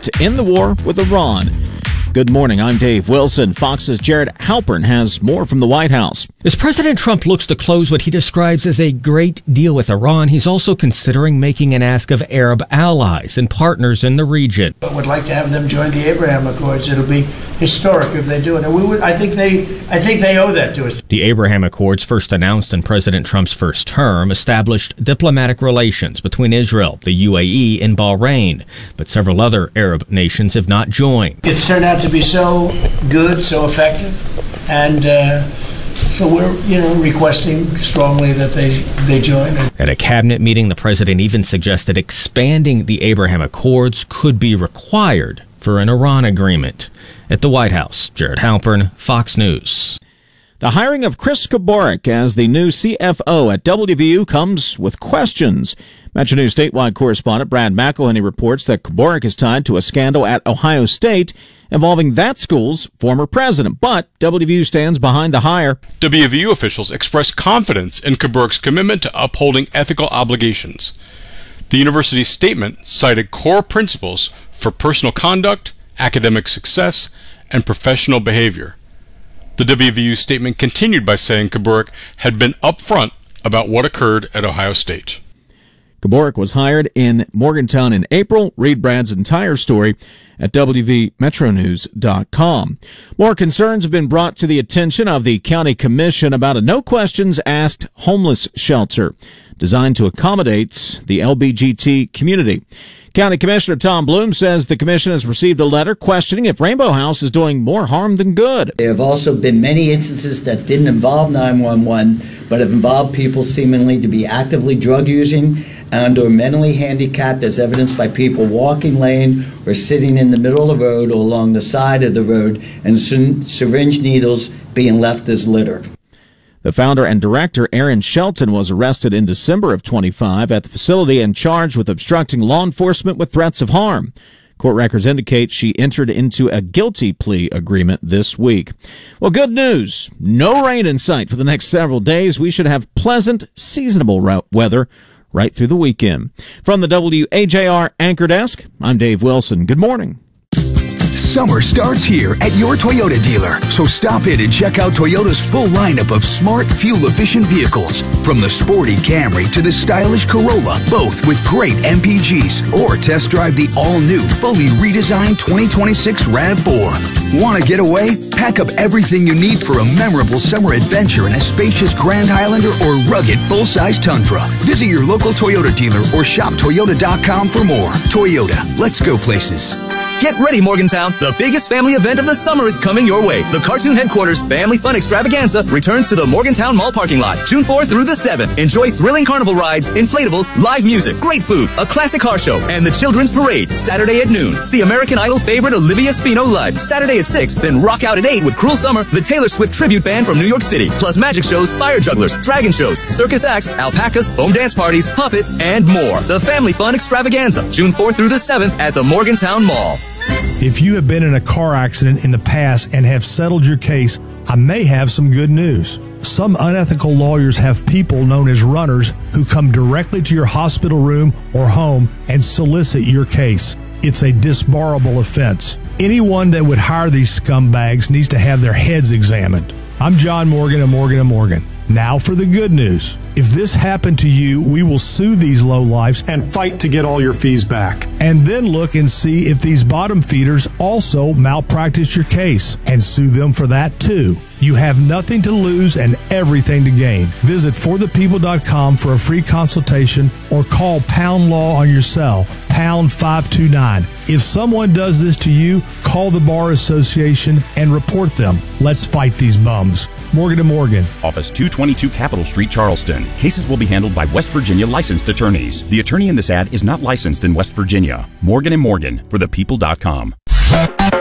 to end the war with Iran. Good morning, I'm Dave Wilson. Fox's Jared Halpern has more from the White House. As President Trump looks to close what he describes as a great deal with Iran, he's also considering making an ask of Arab allies and partners in the region. But would like to have them join the Abraham Accords. It'll be historic if they do it. And I think they owe that to us. The Abraham Accords, first announced in President Trump's first term, established diplomatic relations between Israel, the UAE, and Bahrain. But several other Arab nations have not joined. It's turned out to be so good, so effective, and so we're, requesting strongly that they join. At a cabinet meeting, the president even suggested expanding the Abraham Accords could be required for an Iran agreement. At the White House, Jared Halpern, Fox News. The hiring of Chris Kuborik as the new CFO at WVU comes with questions. Metro News statewide correspondent Brad McElhenney reports that Kuborik is tied to a scandal at Ohio State involving that school's former president, but WVU stands behind the hire. WVU officials expressed confidence in Kuborik's commitment to upholding ethical obligations. The university's statement cited core principles for personal conduct, academic success, and professional behavior. The WVU statement continued by saying Kuborik had been upfront about what occurred at Ohio State. Kuborik was hired in Morgantown in April. Read Brad's entire story at WVMetroNews.com. More concerns have been brought to the attention of the county commission about a no-questions-asked homeless shelter designed to accommodate the LBGT community. County Commissioner Tom Bloom says the commission has received a letter questioning if Rainbow House is doing more harm than good. There have also been many instances that didn't involve 911, but have involved people seemingly to be actively drug using and or mentally handicapped, as evidenced by people walking lane or sitting in the middle of the road or along the side of the road, and syringe needles being left as litter. The founder and director, Aaron Shelton, was arrested in December of 25 at the facility and charged with obstructing law enforcement with threats of harm. Court records indicate she entered into a guilty plea agreement this week. Well, good news. No rain in sight for the next several days. We should have pleasant, seasonable weather right through the weekend. From the WAJR Anchor Desk, I'm Dave Wilson. Good morning. Summer starts here at your Toyota dealer, so stop in and check out Toyota's full lineup of smart, fuel-efficient vehicles. From the sporty Camry to the stylish Corolla, both with great MPGs. Or test drive the all-new, fully redesigned 2026 RAV4. Want to get away? Pack up everything you need for a memorable summer adventure in a spacious Grand Highlander or rugged full-size Tundra. Visit your local Toyota dealer or shop Toyota.com for more. Toyota, let's go places. Get ready, Morgantown. The biggest family event of the summer is coming your way. The Cartoon Headquarters Family Fun Extravaganza returns to the Morgantown Mall parking lot, June 4th through the 7th. Enjoy thrilling carnival rides, inflatables, live music, great food, a classic car show, and the Children's Parade, Saturday at noon. See American Idol favorite Olivia Spino live, Saturday at 6, then rock out at 8 with Cruel Summer, the Taylor Swift tribute band from New York City, plus magic shows, fire jugglers, dragon shows, circus acts, alpacas, foam dance parties, puppets, and more. The Family Fun Extravaganza, June 4th through the 7th at the Morgantown Mall. If you have been in a car accident in the past and have settled your case, I may have some good news. Some unethical lawyers have people known as runners who come directly to your hospital room or home and solicit your case. It's a disbarable offense. Anyone that would hire these scumbags needs to have their heads examined. I'm John Morgan of Morgan & Morgan. Now for the good news. If this happened to you, we will sue these lowlifes and fight to get all your fees back. And then look and see if these bottom feeders also malpractice your case and sue them for that too. You have nothing to lose and everything to gain. Visit forthepeople.com for a free consultation or call Pound Law on your cell, pound 529. If someone does this to you, call the Bar Association and report them. Let's fight these bums. Morgan & Morgan. Office 222 Capitol Street, Charleston. Cases will be handled by West Virginia licensed attorneys. The attorney in this ad is not licensed in West Virginia. Morgan & Morgan, forthepeople.com.